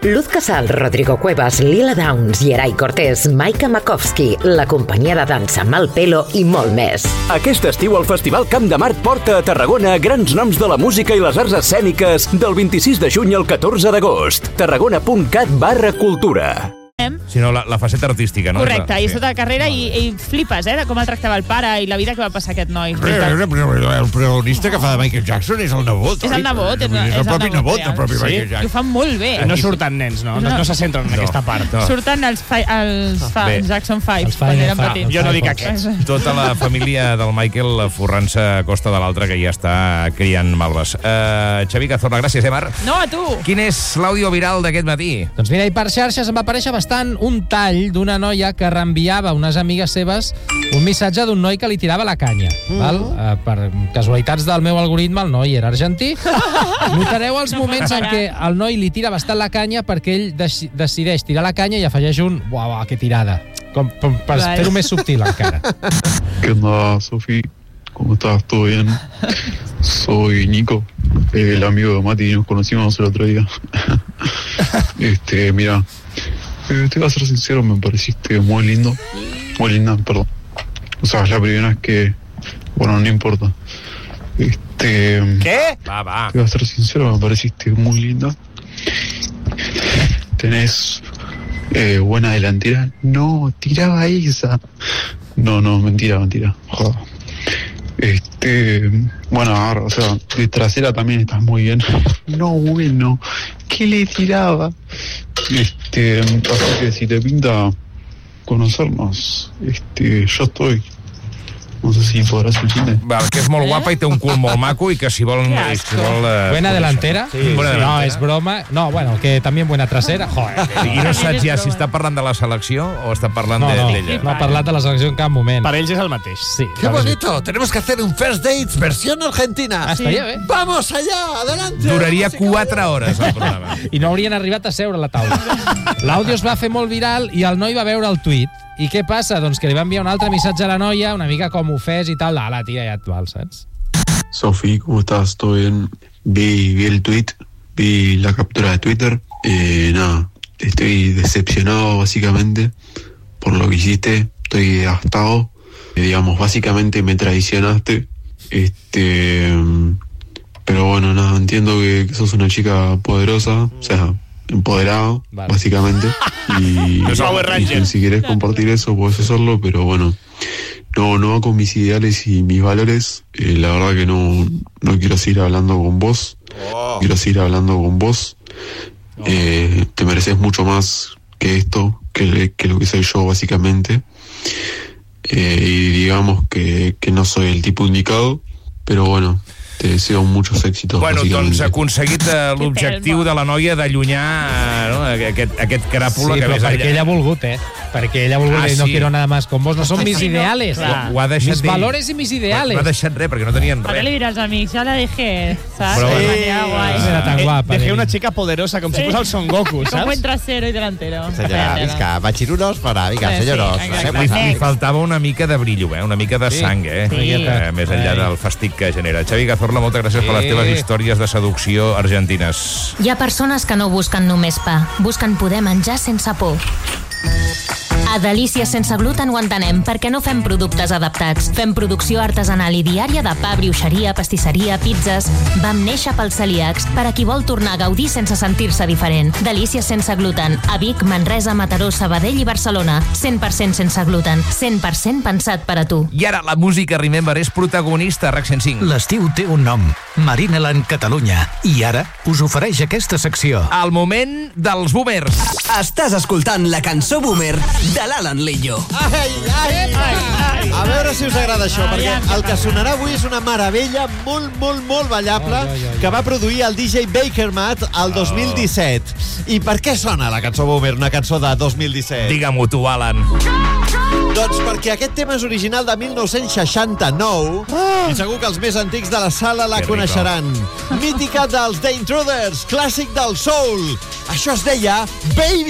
Luz Casal, Rodrigo Cuevas, Lila Downs, Yeray Cortés, Maika Makovsky, la companyia de dansa Malpelo i molt més. Aquest estiu el Festival Camp de Mart porta a Tarragona grans noms de la música i les arts escèniques del 26 de juny al 14 d'agost. tarragona.cat/cultura. Sinó la faceta artística, no? Correcte, i sota la carrera i flipes, de com el tractava el pare i la vida que va passar aquest noi. Però el protagonista que fa de Michael Jackson és el nebot. És el nebot. És el propi nebot del propi Michael Jackson. I ho fan molt bé. No surten nens, no? No se centren en aquesta part. Surten els Jackson 5, quan eren petits. Jo no dic aquests. Tota la família del Michael forrant-se a costa de l'altra, que ja està criant malves. Xavi Cazorla, gràcies, Marc? No, a tu! Quin és l'àudio viral d'aquest matí? Doncs mira, i per xarxes em va aparèixer bastant un tall d'una noia que reenviava a unes amigues seves un missatge d'un noi que li tirava la canya. Val? Per casualitats del meu algoritme, el noi era argentí. Notareu els moments en què el noi li tira bastant la canya perquè ell decideix tirar la canya i afegeix un «Uau, que tirada!» com per fer-ho més subtil encara. ¿Qué onda, Sofi? ¿Cómo estás? ¿Todo bien? Soy Nico, el amigo de Mati, nos conocimos el otro día. Mira, te voy a ser sincero, me pareciste muy lindo. Muy linda, perdón. O sea, es la primera vez que... Bueno, no importa. ¿Qué? Va. Te voy a ser sincero, me pareciste muy linda. Tenés buena delantera. No, tiraba esa. No, mentira. Joder. Bueno, ahora, o sea, de trasera también estás muy bien. No, bueno, ¿qué le tiraba? Así que si te pinta conocernos, yo estoy. No sé si podràs entendre. Val, que és molt guapa i té un cul molt maco i que si vol... Buena delantera? Sí. No, és broma. No, bueno, que també buena trasera. Joder. I no saps ja si està parlant de la selecció o està parlant d'ella. No ha parlat de la selecció en cap moment. Per ells és el mateix. Sí. ¡Qué bonito! Tenemos que hacer un first dates versión argentina. Estaria bé. ¡Vamos allá! ¡Adelante! Duraria 4 hores el programa. I no haurien arribat a seure a la taula. L'àudio es va fer molt viral i el noi va veure el tuit. I què passa? Doncs que li va enviar un altre missatge a la noia, una mica com ofès i tal. La tia, ja et val, saps? Sofi, ¿cómo estás? ¿Todo bien? Vi el tweet, vi la captura de Twitter. Nada, estoy decepcionado básicamente por lo que hiciste. Estoy devastado. Digamos, básicamente me traicionaste. Pero bueno, nada, entiendo que sos una chica poderosa, o sea, empoderado, vale, básicamente. Y si querés compartir eso, podés hacerlo, pero bueno, no va con mis ideales y mis valores. La verdad que no quiero seguir hablando con vos. Quiero seguir hablando con vos. Te mereces mucho más que esto, que lo que soy yo, básicamente. Y digamos que no soy el tipo indicado, pero bueno, te deseo muchos éxitos. Bueno, doncs ha aconseguit l'objectiu de la noia d'allunyar aquest cràpula. Sí, però perquè ella ha volgut, Perquè ella ha volgut dir, no quiero nada más con vos. No són mis ideales. Mis valores y mis ideales. No ha deixat res, perquè no tenien res. Ara li dirà als amics, ja la dejé, ¿sabes? Però era tan guapa. Dejé una chica poderosa, com si fos el Son Goku, saps? Con buen trasero y delantero. Vinga, machirulos, vinga, senyoros. Li faltava una mica de brillo, una mica de sang, més enllà del fastig que genera. Xavi Cazorla, moltes gràcies per les teves històries de seducció argentines. Hi ha persones que no busquen només pa, busquen poder menjar sense por. A Delícies sense gluten ho entenem, perquè no fem productes adaptats. Fem producció artesanal i diària de pa, brioixeria, pastisseria, pizzas. Vam néixer pels celíacs, per a qui vol tornar a gaudir sense sentir-se diferent. Delícies sense gluten, a Vic, Manresa, Mataró, Sabadell i Barcelona. 100% sense gluten, 100% pensat per a tu. I ara la música Remember és protagonista a RAC 105. L'estiu té un nom, Marineland Catalunya. I ara us ofereix aquesta secció. El moment dels boomers. Estàs escoltant la cançó boomer de l'Alan Lillo. A veure si us agrada això, perquè el que sonarà avui és una meravella molt ballable que va produir el DJ Baker Matt el 2017. I per què sona la cançó boomer, una cançó de 2017? Digue-m'ho tu, Alan. Doncs perquè aquest tema és original de 1969 i segur que els més antics de la sala la coneixeran. Mítica dels The Intruders, clàssic del soul. Això es deia Baby